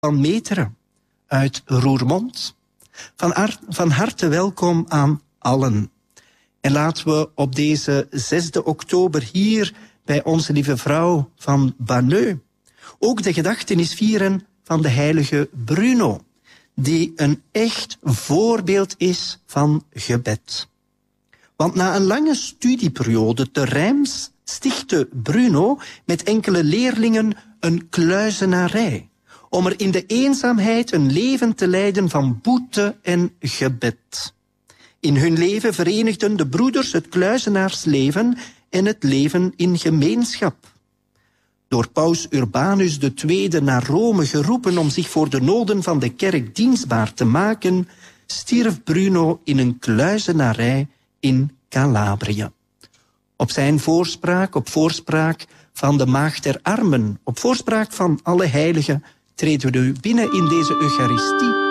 van Meteren uit Roermond. Van harte welkom aan allen. En laten we op deze 6 oktober hier bij Onze Lieve Vrouw van Banneux ook de gedachtenis vieren van de heilige Bruno, die een echt voorbeeld is van gebed. Want na een lange studieperiode te Reims stichtte Bruno met enkele leerlingen een kluizenarij, om er in de eenzaamheid een leven te leiden van boete en gebed. In hun leven verenigden de broeders het kluizenaarsleven en het leven in gemeenschap. Door paus Urbanus II naar Rome geroepen om zich voor de noden van de kerk dienstbaar te maken, stierf Bruno in een kluizenarij in Calabrië. Op zijn voorspraak, op voorspraak van de Maagd der Armen, op voorspraak van alle heiligen, treden we nu binnen in deze Eucharistie